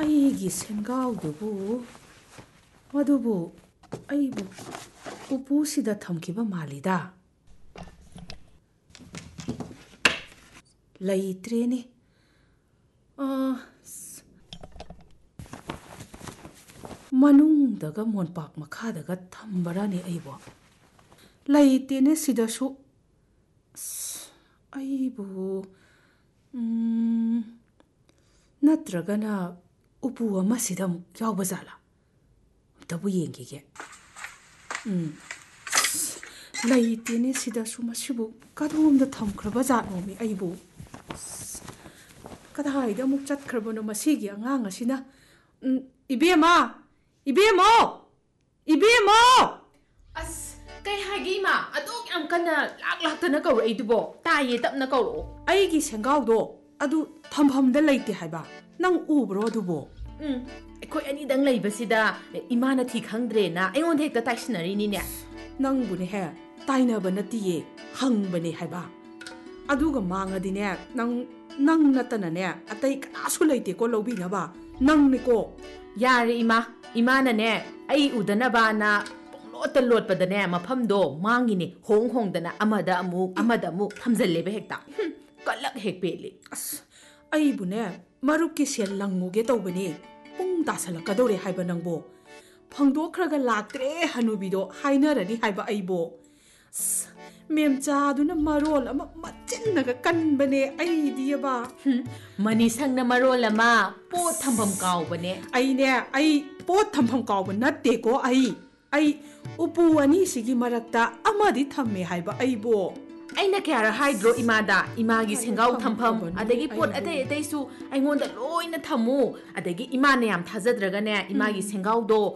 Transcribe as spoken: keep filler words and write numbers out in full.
ꯑꯩꯒꯤ ꯁꯦꯟꯒꯥꯎꯗꯨꯕꯨ ꯃꯗꯨꯕꯨ ꯑꯩꯕꯨ ꯎꯄꯨꯁꯤꯗ ꯊꯝꯈꯤꯕ ꯃꯥꯜꯂꯤꯗ ꯂꯩꯇ꯭ꯔꯦꯅꯦ ꯃꯅꯨꯡꯗꯒ ꯃꯣꯟꯄꯥꯛ ꯃꯈꯥꯗꯒ ꯊꯝꯕꯔꯅꯦ ꯑꯩꯕꯨ ꯂꯩꯇꯦꯅꯦ ꯁꯤꯗꯁꯨ ꯑꯩꯕꯨ ꯅꯠꯇ꯭ꯔꯒꯅ ꯎꯄꯨ ꯑꯃꯁꯤꯗ ꯑꯃꯨꯛ ꯌꯥꯎꯕ ꯖꯥꯠꯂꯥ ꯑꯝꯇꯕꯨ ꯌꯦꯡꯈꯤꯒꯦ ꯎꯝ ꯂꯩꯇꯦꯅꯦ ꯁꯤꯗꯁꯨ ꯃꯁꯤꯕꯨ ꯀꯗꯣꯝꯗ ꯊꯝꯈ꯭ꯔꯕ ꯖꯥꯠꯅꯣꯃꯤ ꯑꯩꯕꯨ ꯀꯗꯥꯏꯗ ꯑꯃꯨꯛ ꯆꯠꯈ꯭ꯔꯕꯅꯣ ꯃꯁꯤꯒꯤ ꯑꯉꯥꯡ ꯑꯁꯤꯅ ꯏꯕꯦꯝꯃ ꯏꯕꯦꯝꯃꯣ ꯏꯕꯦꯝꯃꯣ ꯑꯁ ꯀꯩ ꯍꯥꯏꯒꯦ ꯏꯃꯥ ꯑꯗꯨꯛ ꯌꯥꯝ ꯀꯟꯅ ꯂꯥꯛ ꯂꯥꯛꯇꯅ ꯀꯧꯔꯛꯏꯗꯨꯕꯣ ꯇꯥꯏꯌꯦ ꯇꯞꯅ ꯀꯧꯔꯛꯑꯣ ꯑꯩꯒꯤ ꯁꯦꯡꯒꯥꯎꯗꯣ ꯑꯗꯨ ꯊꯝꯐꯝꯗ ꯂꯩꯇꯦ ꯍꯥꯏꯕ ꯅꯪ ꯎꯕ꯭ꯔꯣ ꯑꯗꯨꯕꯣ ꯎꯝ ꯑꯩꯈꯣꯏ ꯑꯅꯤꯗꯪ ꯂꯩꯕꯁꯤꯗ ꯏꯃꯥꯅ ꯊꯤ ꯈꯪꯗ꯭ꯔꯦꯅ ꯑꯩꯉꯣꯟꯗ ꯍꯦꯛꯇ ꯇꯥꯏꯁꯤꯟꯅꯔꯤꯅꯤꯅꯦ ꯅꯪꯕꯨꯅꯦꯍꯦ ꯇꯥꯏꯅꯕ ꯅꯠꯇꯤꯌꯦ ꯍꯪꯕꯅꯦ ꯍꯥꯏꯕ ꯑꯗꯨꯒ ꯃꯥꯡꯉꯗꯤꯅꯦ ꯅꯪ ꯅꯪ ꯅꯠꯇꯅꯅꯦ ꯑꯇꯩ ꯀꯅꯥꯁꯨ ꯂꯩꯇꯦꯀꯣ ꯂꯧꯕꯤꯅꯕ ꯅꯪꯅꯦꯀꯣ ꯌꯥꯔꯦ ꯏꯃꯥ ꯏꯃꯥꯅꯅꯦ ꯑꯩ ꯎꯗꯅꯕꯅ ꯄꯨꯡꯂꯣꯠꯇ ꯂꯣꯠꯄꯗꯅꯦ ꯃꯐꯝꯗꯣ ꯃꯥꯡꯉꯤꯅꯦ ꯍꯣꯡ ꯍꯣꯡꯗꯅ ꯑꯃꯗ ꯑꯃꯨꯛ ꯑꯃꯗ ꯑꯃꯨꯛ ꯊꯝꯖꯜꯂꯦꯕ ꯍꯦꯛꯇ ꯀꯜꯂꯛ ꯍꯦꯛ ꯄꯦꯠꯂꯤ ꯑꯁ ꯑꯩꯕꯨꯅꯦ ꯃꯔꯨꯞꯀꯤ ꯁꯦꯜ ꯂꯪꯉꯨꯒꯦ ꯇꯧꯕꯅꯦ ꯄꯨꯡ ꯇꯥꯁꯜꯂꯛꯀꯗꯧꯔꯦ ꯍꯥꯏꯕ ꯅꯪꯕꯣ ꯐꯪꯗꯣꯛꯈ꯭ꯔꯒ ꯂꯥꯛꯇ꯭ꯔꯦ ꯍꯅꯨꯕꯤꯗꯣ ꯍꯥꯏꯅꯔꯅꯤ ꯍꯥꯏꯕ ꯑꯩꯕꯣ ꯑꯁ ꯃꯦꯝꯆꯥꯗꯨꯅ ꯃꯔꯣꯜ ꯑꯃ ꯃꯆꯤꯟꯅꯒ ꯀꯟꯕꯅꯦ ꯑꯩꯗꯤꯌꯦꯕ ꯃꯅꯤꯁꯪꯅ ꯃꯔꯣꯜ ꯑꯃ ꯄꯣꯠ ꯊꯝꯐꯝ ꯀꯥꯎꯕꯅꯦ ꯑꯩꯅꯦ ꯑꯩ ꯄꯣꯠ ꯊꯝꯐꯝ ꯀꯥꯎꯕ ꯅꯠꯇꯦꯀꯣ ꯑꯩ ꯑꯩ ꯎꯄꯨ ꯑꯅꯤꯁꯤꯒꯤ ꯃꯔꯛꯇ ꯑꯃꯗꯤ ꯊꯝꯃꯦ ꯍꯥꯏꯕ ꯑꯩꯕꯣ ꯑꯩꯅ ꯀꯌꯥꯔ ꯍꯥꯏꯗ꯭ꯔꯣ ꯏꯃꯥꯗ ꯏꯃꯥꯒꯤ ꯁꯦꯡꯒꯥꯎ ꯊꯝꯐꯝ ꯊꯝꯈ꯭ꯔꯕꯅꯣ ꯑꯗꯒꯤ ꯄꯣꯠ ꯑꯩꯕꯨ ꯑꯇꯩ ꯑꯇꯩꯁꯨ ꯑꯩꯉꯣꯟꯗ ꯂꯣꯏꯅ ꯊꯝꯃꯨ ꯑꯗꯒꯤ ꯏꯃꯥꯅ ꯌꯥꯝ ꯊꯥꯖꯗ꯭ꯔꯒꯅꯦ ꯏꯃꯥꯒꯤ ꯁꯦꯡꯒꯥꯎꯗꯣ